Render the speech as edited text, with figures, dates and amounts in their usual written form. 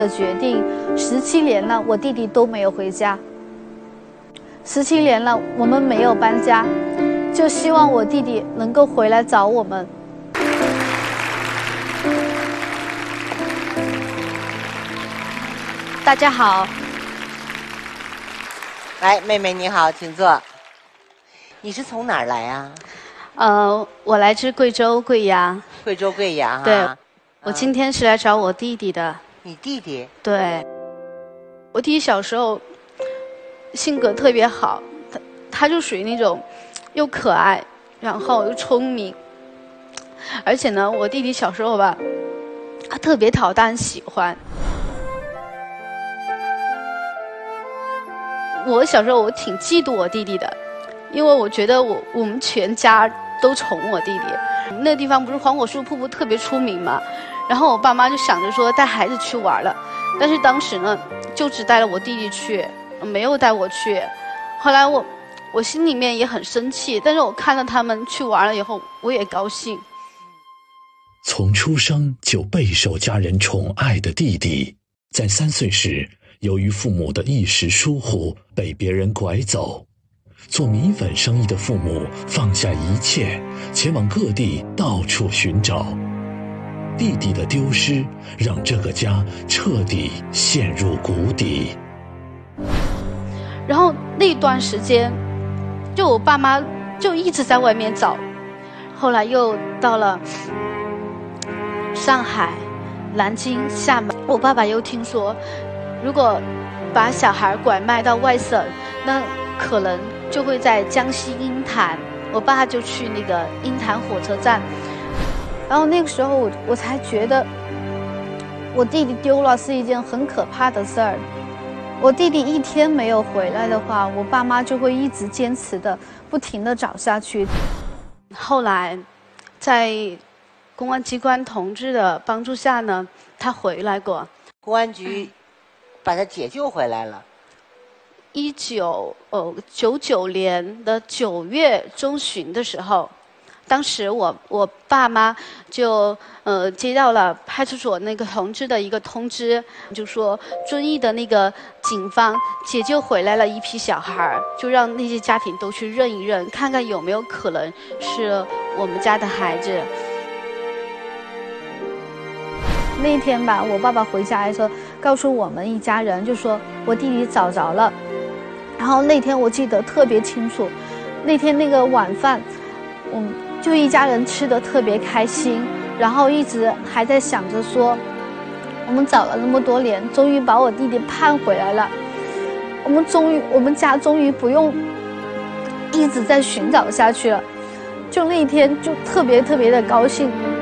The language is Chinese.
的决定，17年了，我弟弟都没有回家。17年了，我们没有搬家，就希望我弟弟能够回来找我们。大家好， 来，妹妹你好，请坐。你是从哪儿来啊？ 我来自贵州贵阳。 贵州贵阳啊。 对，我今天是来找我弟弟的。 你弟弟？ 对，我弟弟小时候性格特别好，他就属于那种又可爱，然后又聪明，而且呢，我弟弟小时候吧，他特别讨大人喜欢。我小时候我挺嫉妒我弟弟的，因为我觉得我们全家都宠我弟弟。那个地方不是黄果树瀑布特别出名嘛，然后我爸妈就想着说带孩子去玩了，但是当时呢就只带了我弟弟去，没有带我去。后来我心里面也很生气，但是我看到他们去玩了以后，我也高兴。 从出生就备受家人宠爱的弟弟，在3岁时，由于父母的一时疏忽，被别人拐走。做米粉生意的父母放下一切，前往各地到处寻找。弟弟的丢失，让这个家彻底陷入谷底。 然后那段时间，就我爸妈就一直在外面找，后来又到了上海、南京、厦门。我爸爸又听说，如果把小孩拐卖到外省，那可能就会在江西鹰潭。我爸就去那个鹰潭火车站，然后那个时候我才觉得，我弟弟丢了是一件很可怕的事儿。我弟弟一天没有回来的话，我爸妈就会一直坚持的、不停的找下去。后来，在公安机关同志的帮助下呢，他回来过。 公安局把他解救回来了。 1999年的9月中旬的时候，当时我爸妈就接到了派出所那个同志的一个通知，就说遵义的那个警方解救回来了一批小孩，就让那些家庭都去认一认，看看有没有可能是我们家的孩子。那天吧，我爸爸回家的时候告诉我们一家人，就说我弟弟找着了。然后那天我记得特别清楚，那天那个晚饭，就一家人吃得特别开心，然后一直还在想着说，我们找了那么多年，终于把我弟弟盼回来了，我们家终于不用一直在寻找下去了。就那天就特别特别的高兴。